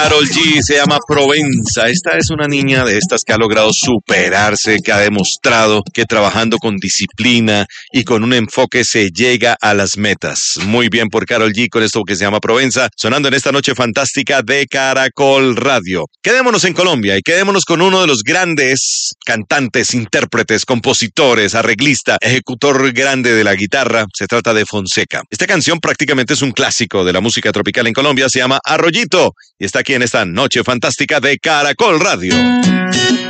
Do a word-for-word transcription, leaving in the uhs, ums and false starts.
Karol G, se llama Provenza. Esta es una niña de estas que ha logrado superarse, que ha demostrado que trabajando con disciplina y con un enfoque se llega a las metas. Muy bien por Karol G con esto que se llama Provenza, sonando en esta noche fantástica de Caracol Radio. Quedémonos en Colombia y quedémonos con uno de los grandes cantantes, intérpretes, compositores, arreglista, ejecutor grande de la guitarra. Se trata de Fonseca. Esta canción prácticamente es un clásico de la música tropical en Colombia, se llama Arroyito y está aquí en esta noche fantástica de Caracol Radio.